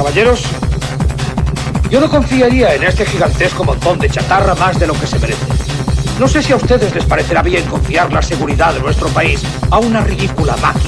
Caballeros, yo no confiaría en este gigantesco montón de chatarra más de lo que se merece. No sé si a ustedes les parecerá bien confiar la seguridad de nuestro país a una ridícula máquina.